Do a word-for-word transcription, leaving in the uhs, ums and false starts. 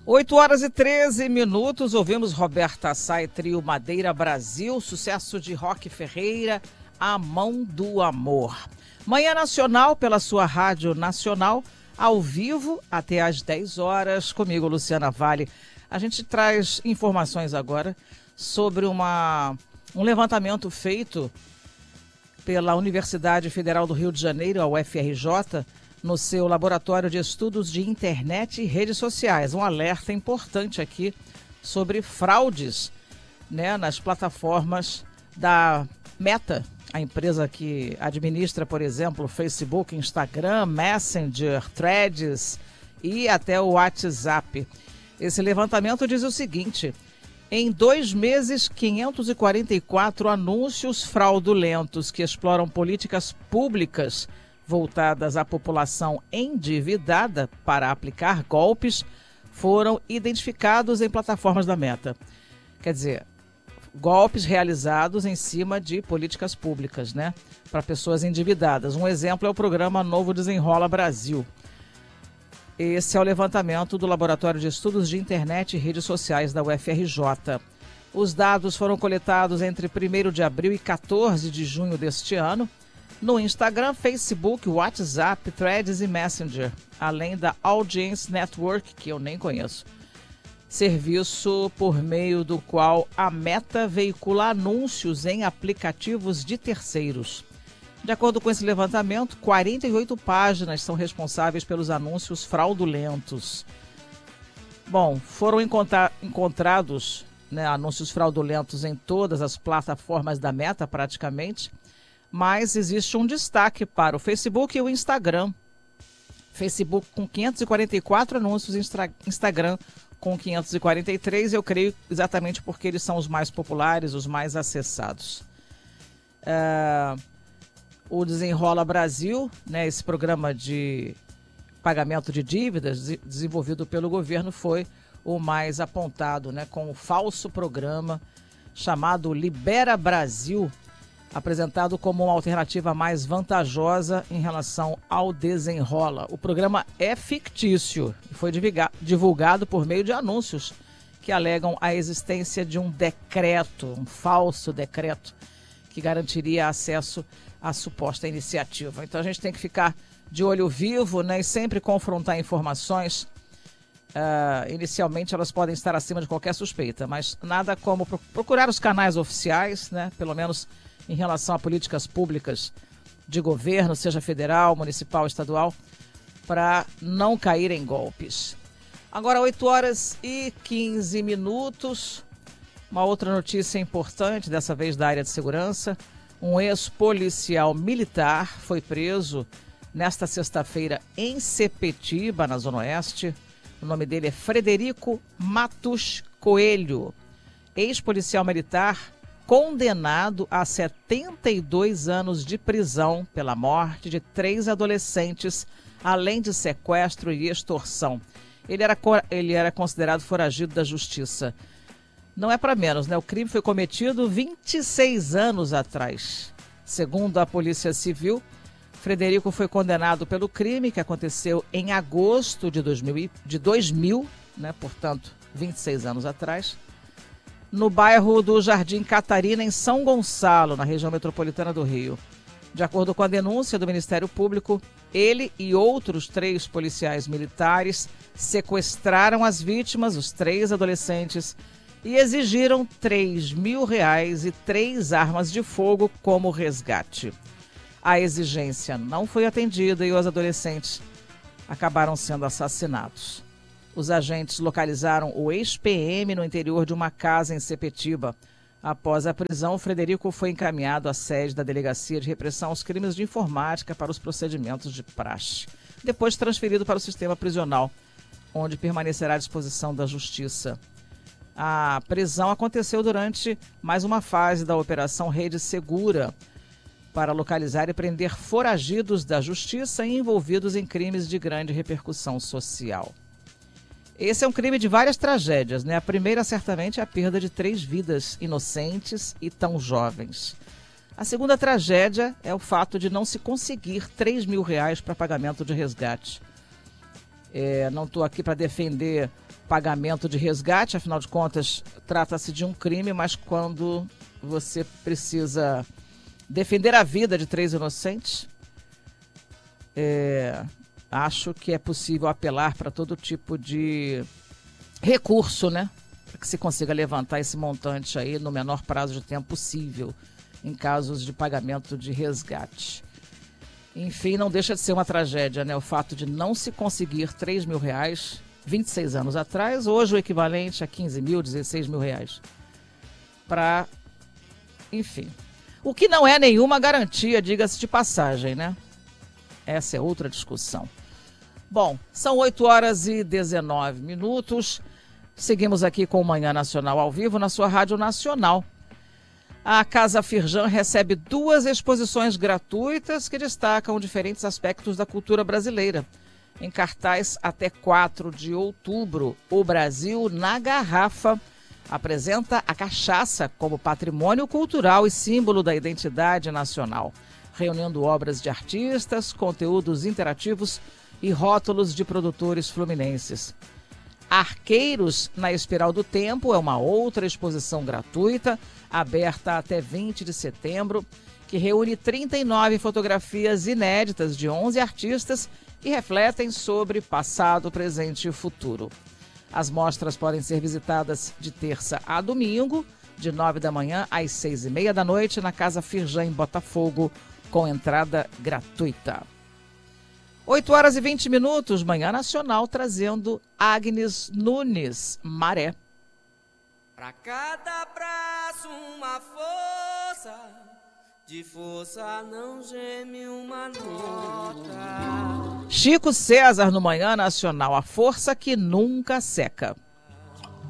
oito horas e treze minutos, ouvimos Roberta Sá e Trio Madeira Brasil, sucesso de Roque Ferreira, A Mão do Amor. Manhã Nacional pela sua Rádio Nacional, ao vivo até às dez horas, comigo, Luciana Vale. A gente traz informações agora sobre uma, um levantamento feito pela Universidade Federal do Rio de Janeiro, a U F R J, no seu Laboratório de Estudos de Internet e Redes Sociais. Um alerta importante aqui sobre fraudes, né, nas plataformas da Meta, a empresa que administra, por exemplo, Facebook, Instagram, Messenger, Threads e até o WhatsApp. Esse levantamento diz o seguinte: em dois meses, quinhentos e quarenta e quatro anúncios fraudulentos que exploram políticas públicas voltadas à população endividada para aplicar golpes foram identificados em plataformas da Meta. Quer dizer, golpes realizados em cima de políticas públicas, né, para pessoas endividadas. Um exemplo é o programa Novo Desenrola Brasil. Esse é o levantamento do Laboratório de Estudos de Internet e Redes Sociais da U F R J. Os dados foram coletados entre primeiro de abril e quatorze de junho deste ano, no Instagram, Facebook, WhatsApp, Threads e Messenger, além da Audience Network, que eu nem conheço. Serviço por meio do qual a Meta veicula anúncios em aplicativos de terceiros. De acordo com esse levantamento, quarenta e oito páginas são responsáveis pelos anúncios fraudulentos. Bom, foram encontra- encontrados né, anúncios fraudulentos em todas as plataformas da Meta, praticamente, mas existe um destaque para o Facebook e o Instagram. Facebook com quinhentos e quarenta e quatro anúncios, Instra- Instagram com quinhentos e quarenta e três, eu creio exatamente porque eles são os mais populares, os mais acessados. Uh, o Desenrola Brasil, né, esse programa de pagamento de dívidas de- desenvolvido pelo governo, foi o mais apontado, né, com o falso programa chamado Libera Brasil, apresentado como uma alternativa mais vantajosa em relação ao Desenrola. O programa é fictício e foi divulgado por meio de anúncios que alegam a existência de um decreto, um falso decreto, que garantiria acesso à suposta iniciativa. Então a gente tem que ficar de olho vivo, né, e sempre confrontar informações. Uh, inicialmente elas podem estar acima de qualquer suspeita, mas nada como procurar os canais oficiais, né, pelo menos em relação a políticas públicas de governo, seja federal, municipal, estadual, para não cair em golpes. Agora, oito horas e quinze minutos. Uma outra notícia importante, dessa vez da área de segurança. Um ex-policial militar foi preso nesta sexta-feira em Sepetiba, na Zona Oeste. O nome dele é Frederico Matos Coelho, ex-policial militar condenado a setenta e dois anos de prisão pela morte de três adolescentes, além de sequestro e extorsão. Ele era, ele era considerado foragido da justiça. Não é para menos, né? O crime foi cometido vinte e seis anos atrás. Segundo a Polícia Civil, Frederico foi condenado pelo crime que aconteceu em agosto de dois mil, de dois mil, né? Portanto, vinte e seis anos atrás, no bairro do Jardim Catarina, em São Gonçalo, na região metropolitana do Rio. De acordo com a denúncia do Ministério Público, ele e outros três policiais militares sequestraram as vítimas, os três adolescentes, e exigiram três mil reais e três armas de fogo como resgate. A exigência não foi atendida e os adolescentes acabaram sendo assassinados. Os agentes localizaram o ex-P M no interior de uma casa em Sepetiba. Após a prisão, Frederico foi encaminhado à sede da Delegacia de Repressão aos Crimes de Informática para os procedimentos de praxe. Depois transferido para o sistema prisional, onde permanecerá à disposição da Justiça. A prisão aconteceu durante mais uma fase da Operação Rede Segura, para localizar e prender foragidos da Justiça envolvidos em crimes de grande repercussão social. Esse é um crime de várias tragédias, né? A primeira, certamente, é a perda de três vidas inocentes e tão jovens. A segunda tragédia é o fato de não se conseguir três mil reais para pagamento de resgate. É, não estou aqui para defender pagamento de resgate, afinal de contas, trata-se de um crime, mas quando você precisa defender a vida de três inocentes, é, acho que é possível apelar para todo tipo de recurso, né? Para que se consiga levantar esse montante aí no menor prazo de tempo possível, em casos de pagamento de resgate. Enfim, não deixa de ser uma tragédia, né? O fato de não se conseguir três mil reais vinte e seis anos atrás, hoje o equivalente a quinze mil, dezesseis mil reais. Para, enfim. O que não é nenhuma garantia, diga-se de passagem, né? Essa é outra discussão. Bom, são oito horas e dezenove minutos. Seguimos aqui com o Manhã Nacional ao vivo na sua Rádio Nacional. A Casa Firjan recebe duas exposições gratuitas que destacam diferentes aspectos da cultura brasileira. Em cartaz até quatro de outubro, o Brasil na Garrafa apresenta a cachaça como patrimônio cultural e símbolo da identidade nacional, reunindo obras de artistas, conteúdos interativos e rótulos de produtores fluminenses. Arqueiros na Espiral do Tempo é uma outra exposição gratuita, aberta até vinte de setembro, que reúne trinta e nove fotografias inéditas de onze artistas que refletem sobre passado, presente e futuro. As mostras podem ser visitadas de terça a domingo, de nove da manhã às seis e meia da noite, na Casa Firjan, em Botafogo, com entrada gratuita. oito horas e vinte minutos, Manhã Nacional, trazendo Agnes Nunes, Maré. Pra cada braço uma força, de força não geme uma nota. Chico César no Manhã Nacional, a força que nunca seca.